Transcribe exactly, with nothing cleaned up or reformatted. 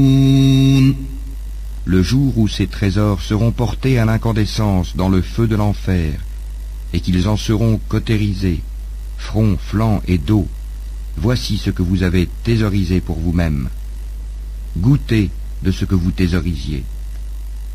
Le jour où ces trésors seront portés à l'incandescence dans le feu de l'enfer, et qu'ils en seront cautérisés, front, flanc et dos, voici ce que vous avez thésaurisé pour vous-même. Goûtez de ce que vous thésaurisiez.